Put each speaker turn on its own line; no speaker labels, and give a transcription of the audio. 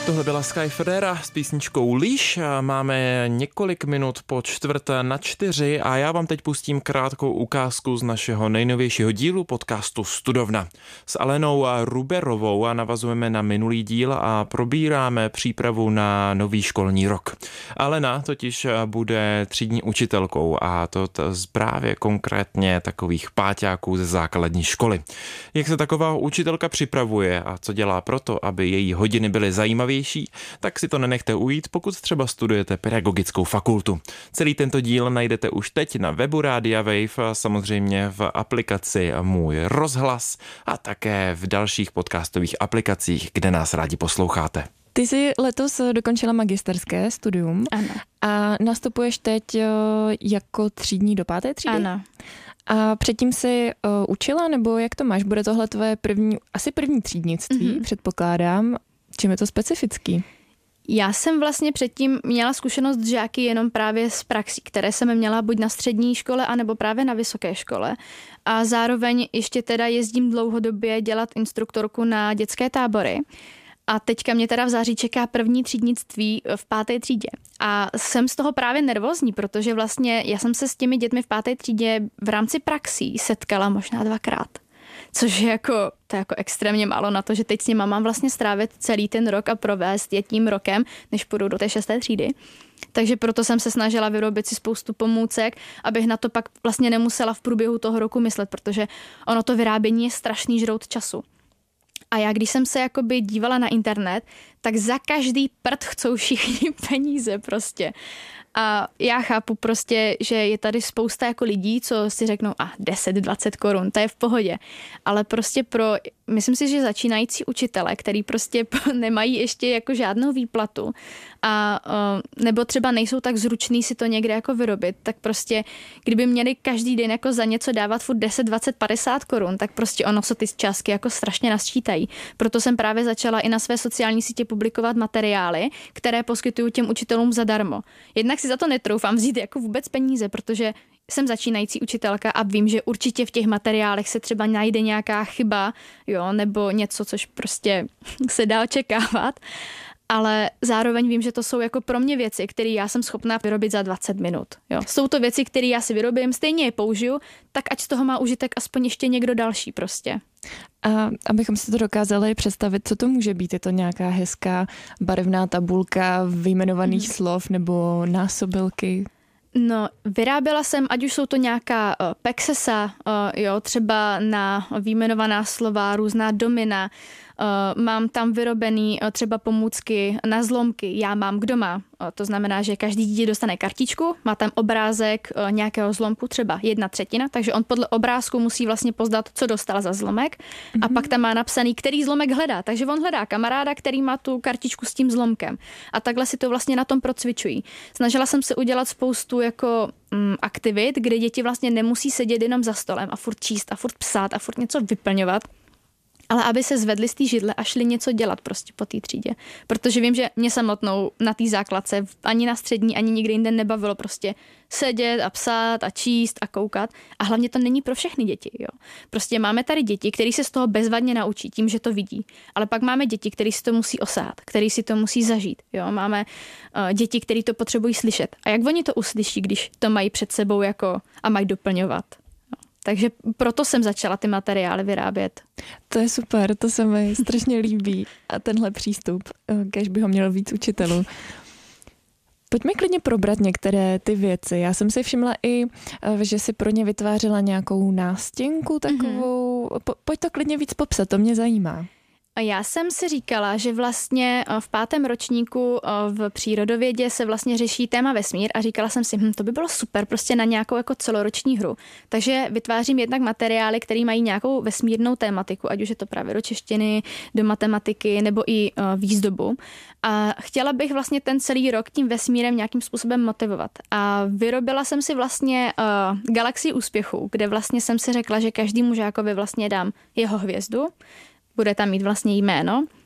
Tohle byla Sky Ferreira s písničkou Líš. Máme několik minut po 3:45 a já vám teď pustím krátkou ukázku z našeho nejnovějšího dílu podcastu Studovna. S Alenou Ruberovou navazujeme na minulý díl a probíráme přípravu na nový školní rok. Alena totiž bude třídní učitelkou a to právě konkrétně takových páťáků ze základní školy. Jak se taková učitelka připravuje a co dělá proto, aby její hodiny byly zajímavé, tak si to nenechte ujít, pokud třeba studujete pedagogickou fakultu. Celý tento díl najdete už teď na webu Rádia Wave a samozřejmě v aplikaci Můj rozhlas a také v dalších podcastových aplikacích, kde nás rádi posloucháte.
Ty jsi letos dokončila magisterské studium.
Ano.
A nastupuješ teď jako třídní do 5. třídy?
Ano.
A předtím jsi učila, nebo jak to máš? Bude tohle tvoje první třídnictví, předpokládám. Čím je to specifický?
Já jsem vlastně předtím měla zkušenost s žáky jenom právě z praxí, které jsem měla buď na střední škole, anebo právě na vysoké škole. A zároveň ještě teda jezdím dlouhodobě dělat instruktorku na dětské tábory. A teďka mě teda v září čeká první třídnictví v 5. třídě. A jsem z toho právě nervózní, protože vlastně já jsem se s těmi dětmi v 5. třídě v rámci praxí setkala možná 2krát. Což je to je jako extrémně málo na to, že teď s nima mám vlastně strávit celý ten rok a provést je tím rokem, než půjdu do té 6. třídy. Takže proto jsem se snažila vyrobit si spoustu pomůcek, abych na to pak vlastně nemusela v průběhu toho roku myslet, protože ono to vyrábění je strašný žrout času. A já, když jsem se jakoby dívala na internet, tak za každý prd chcou všichni peníze prostě. A já chápu prostě, že je tady spousta jako lidí, co si řeknou 10-20 korun, to je v pohodě. Ale prostě myslím si, že začínající učitele, který prostě nemají ještě jako žádnou výplatu a nebo třeba nejsou tak zruční si to někde jako vyrobit, tak prostě kdyby měli každý den jako za něco dávat furt 10, 20, 50 korun, tak prostě ono se ty částky jako strašně nasčítají. Proto jsem právě začala i na své sociální sítě publikovat materiály, které poskytuju těm učitelům zadarmo. Jednak si za to netroufám vzít jako vůbec peníze, protože jsem začínající učitelka a vím, že určitě v těch materiálech se třeba najde nějaká chyba, jo, nebo něco, což prostě se dá očekávat. Ale zároveň vím, že to jsou jako pro mě věci, které já jsem schopná vyrobit za 20 minut. Jo. Jsou to věci, které já si vyrobím, stejně je použiju, tak ať z toho má užitek aspoň ještě někdo další prostě.
A abychom si to dokázali představit, co to může být? Je to nějaká hezká barevná tabulka vyjmenovaných slov nebo násobilky?
No, vyráběla jsem, ať už jsou to nějaká pexesa, jo, třeba na vyjmenovaná slova, různá domina, mám tam vyrobený třeba pomůcky na zlomky, já mám kdo má. To znamená, že každý dítě dostane kartičku, má tam obrázek nějakého zlomku, třeba 1/3, takže on podle obrázku musí vlastně poznat, co dostal za zlomek a pak tam má napsaný, který zlomek hledá. Takže on hledá kamaráda, který má tu kartičku s tím zlomkem. A takhle si to vlastně na tom procvičují. Snažila jsem se udělat spoustu jako aktivit, kde děti vlastně nemusí sedět jenom za stolem a furt číst a furt psát a furt něco vyplňovat, ale aby se zvedli z té židle a šli něco dělat prostě po té třídě. Protože vím, že mě samotnou na té základce ani na střední, ani nikde jinde nebavilo prostě sedět a psát a číst a koukat. A hlavně to není pro všechny děti. Jo. Prostě máme tady děti, které se z toho bezvadně naučí tím, že to vidí. Ale pak máme děti, které si to musí osát, které si to musí zažít. Jo. Máme děti, které to potřebují slyšet. A jak oni to uslyší, když to mají před sebou jako a mají doplňovat? Takže proto jsem začala ty materiály vyrábět.
To je super, to se mi strašně líbí. A tenhle přístup, kéž by ho mělo víc učitelů. Pojďme klidně probrat některé ty věci. Já jsem si všimla i, že si pro ně vytvářela nějakou nástěnku takovou. Pojď to klidně víc popsat, to mě zajímá.
A já jsem si říkala, že vlastně v 5. ročníku v přírodovědě se vlastně řeší téma vesmír a říkala jsem si, to by bylo super prostě na nějakou jako celoroční hru. Takže vytvářím jednak materiály, které mají nějakou vesmírnou tématiku, ať už je to právě do češtiny, do matematiky nebo i výzdobu. A chtěla bych vlastně ten celý rok tím vesmírem nějakým způsobem motivovat. A vyrobila jsem si vlastně galaxii úspěchů, kde vlastně jsem si řekla, že každému žákovi vlastně dám jeho hvězdu. Bude tam mít vlastně jméno